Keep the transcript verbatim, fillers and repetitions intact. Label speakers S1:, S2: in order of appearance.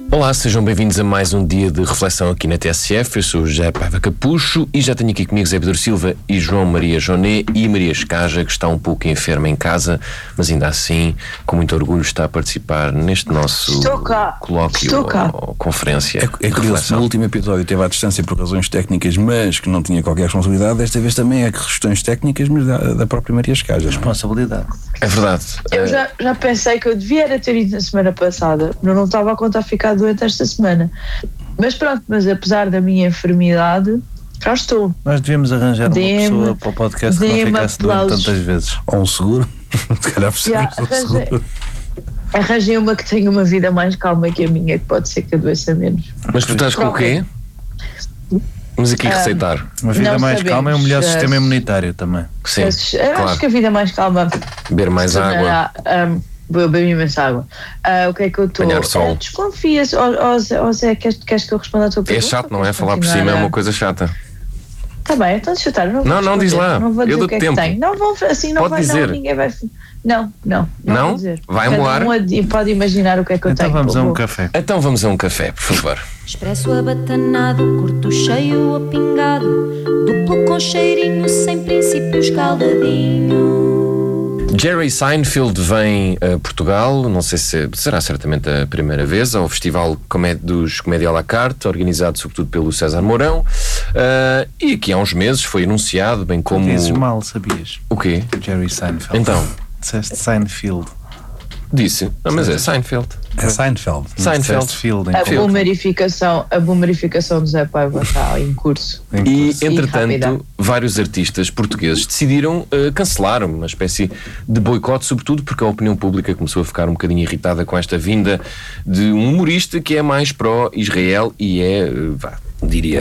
S1: Olá, sejam bem-vindos a mais um dia de reflexão aqui na T S F. Eu sou o José Paiva Capucho e já tenho aqui comigo Zé Pedro Silva e João Maria Joné e Maria Escaja, que está um pouco enferma em casa, mas ainda assim, com muito orgulho, está a participar neste nosso colóquio ou conferência.
S2: É, é curioso, no último episódio teve à distância por razões técnicas, mas que não tinha qualquer responsabilidade. Desta vez também é questões técnicas, mas da, da própria Maria Escaja.
S3: Responsabilidade.
S1: É verdade.
S4: Eu já, já pensei que eu devia ter ido na semana passada, mas não estava a contar ficar doente esta semana. Mas pronto, mas apesar da minha enfermidade, cá estou.
S3: Nós devíamos arranjar
S4: Dê-me,
S3: uma pessoa para o podcast que não ficasse doente tantas vezes.
S2: Ou um seguro. Se calhar precisamos de um seguro.
S4: Arranjei uma que tenha uma vida mais calma que a minha, que pode ser que adoeça menos.
S1: Mas tu estás com o quê? Vamos aqui receitar.
S3: Uma vida mais
S4: sabemos,
S3: calma é um melhor
S4: uh,
S3: sistema imunitário também.
S1: Sim,
S4: eu
S1: claro.
S4: acho que a vida mais calma
S1: Beber mais água.
S4: Um, vou beber imensa água. Uh, o que é que eu estou?
S1: Apanhar sol.
S4: Uh, desconfias, ó oh, oh, Zé, oh, Zé, queres, queres que eu responda à tua pergunta?
S1: É chato, não é? Falar por cima é uma coisa chata.
S4: Está bem, então deixa eu estar. Não,
S1: Não, não, diz lá.
S4: Não vou dizer
S1: Eu
S4: o que é
S1: dou-te
S4: que
S1: tempo.
S4: tem. Não vou, assim não
S1: Pode
S4: vai,
S1: dizer.
S4: não, ninguém vai. Não, não. Não,
S1: Não?
S4: vou dizer.
S1: Vai
S4: Cada
S1: molar?
S4: um ad- pode imaginar o que é que eu
S3: Então
S4: tenho.
S3: vamos a um
S4: Vou-
S3: café.
S1: Então vamos a um café, por favor.
S5: Expresso abatanado, curto cheio ou pingado, duplo com cheirinho, sem princípios caldadinho.
S1: Jerry Seinfeld vem a Portugal, não sei se será certamente a primeira vez, ao Festival Comé- dos Comédia à la Carte, organizado sobretudo pelo César Mourão, uh, e aqui há uns meses foi anunciado, bem como...
S3: Dizes mal, sabias?
S1: O quê?
S3: Jerry Seinfeld.
S1: Então?
S3: Disseste Seinfeld.
S1: Disse, não, mas é Seinfeld.
S2: É Seinfeld.
S1: Seinfeld.
S3: Disseste Field,
S4: A
S3: então.
S4: boomerificação, a boomerificação do Zé Paiva está em curso.
S3: Em
S1: E,
S3: curso.
S1: entretanto,
S4: rápida.
S1: vários artistas portugueses decidiram uh, cancelar uma espécie de boicote, sobretudo porque a opinião pública começou a ficar um bocadinho irritada com esta vinda de um humorista que é mais pró-Israel e é, uh, vá, diria,